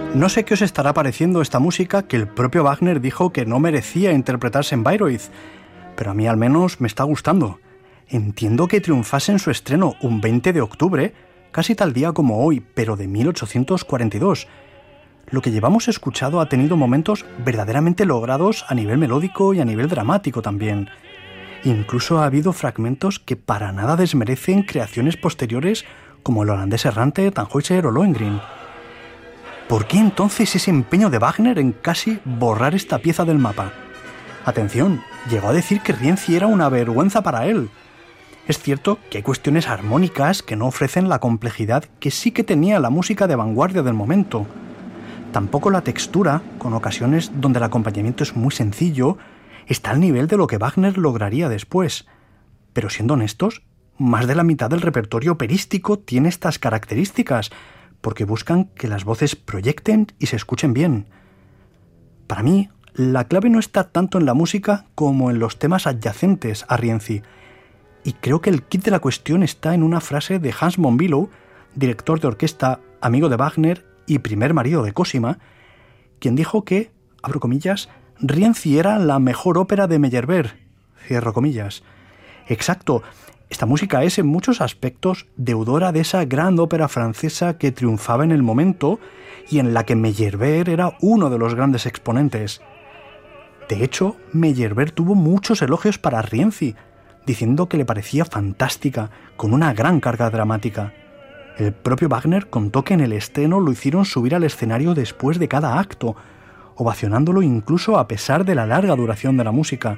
No sé qué os estará pareciendo esta música que el propio Wagner dijo que no merecía interpretarse en Bayreuth, pero a mí al menos me está gustando. Entiendo que triunfase en su estreno un 20 de octubre, casi tal día como hoy, pero de 1842. Lo que llevamos escuchado ha tenido momentos verdaderamente logrados a nivel melódico y a nivel dramático también. Incluso ha habido fragmentos que para nada desmerecen creaciones posteriores como el holandés errante, Tannhäuser o Lohengrin. ¿Por qué entonces ese empeño de Wagner en casi borrar esta pieza del mapa? Atención, llegó a decir que Rienzi era una vergüenza para él. Es cierto que hay cuestiones armónicas que no ofrecen la complejidad que sí que tenía la música de vanguardia del momento. Tampoco la textura, con ocasiones donde el acompañamiento es muy sencillo, está al nivel de lo que Wagner lograría después. Pero siendo honestos, más de la mitad del repertorio operístico tiene estas características, porque buscan que las voces proyecten y se escuchen bien. Para mí, la clave no está tanto en la música como en los temas adyacentes a Rienzi, y creo que el kit de la cuestión está en una frase de Hans von Bülow, director de orquesta, amigo de Wagner y primer marido de Cosima, quien dijo que, abro comillas, Rienzi era la mejor ópera de Meyerbeer, cierro comillas. Exacto, esta música es en muchos aspectos deudora de esa gran ópera francesa que triunfaba en el momento y en la que Meyerbeer era uno de los grandes exponentes. De hecho, Meyerbeer tuvo muchos elogios para Rienzi, diciendo que le parecía fantástica, con una gran carga dramática. El propio Wagner contó que en el estreno lo hicieron subir al escenario después de cada acto, ovacionándolo incluso a pesar de la larga duración de la música.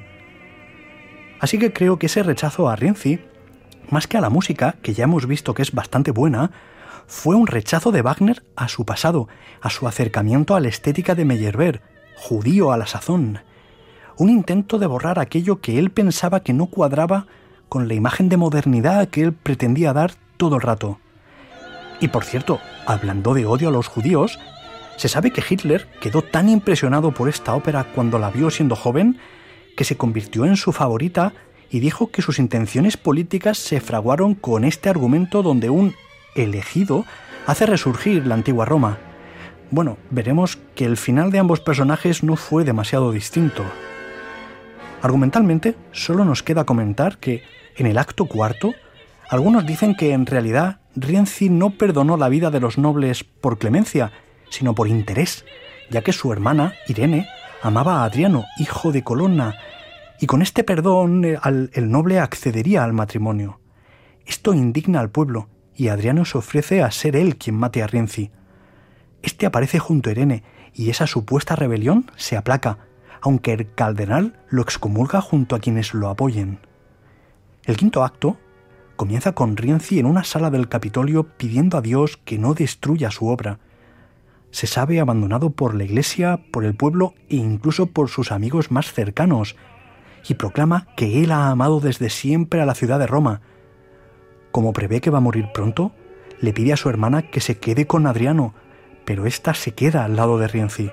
Así que creo que ese rechazo a Rienzi, más que a la música, que ya hemos visto que es bastante buena, fue un rechazo de Wagner a su pasado, a su acercamiento a la estética de Meyerbeer, judío a la sazón. Un intento de borrar aquello que él pensaba que no cuadraba con la imagen de modernidad que él pretendía dar todo el rato. Y por cierto, hablando de odio a los judíos, se sabe que Hitler quedó tan impresionado por esta ópera cuando la vio siendo joven que se convirtió en su favorita y dijo que sus intenciones políticas se fraguaron con este argumento donde un elegido hace resurgir la antigua Roma. Bueno, veremos que el final de ambos personajes no fue demasiado distinto. Argumentalmente, solo nos queda comentar que, en el acto cuarto, algunos dicen que en realidad Rienzi no perdonó la vida de los nobles por clemencia, sino por interés, ya que su hermana, Irene, amaba a Adriano, hijo de Colonna, y con este perdón el noble accedería al matrimonio. Esto indigna al pueblo, y Adriano se ofrece a ser él quien mate a Rienzi. Este aparece junto a Irene, y esa supuesta rebelión se aplaca, aunque el cardenal lo excomulga junto a quienes lo apoyen. El quinto acto comienza con Rienzi en una sala del Capitolio pidiendo a Dios que no destruya su obra. Se sabe abandonado por la iglesia, por el pueblo e incluso por sus amigos más cercanos, y proclama que él ha amado desde siempre a la ciudad de Roma. Como prevé que va a morir pronto, le pide a su hermana que se quede con Adriano, pero ésta se queda al lado de Rienzi.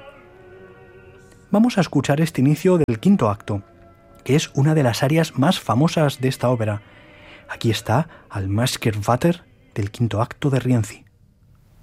Vamos a escuchar este inicio del quinto acto, que es una de las arias más famosas de esta ópera. Aquí está Al Maskervater del quinto acto de Rienzi.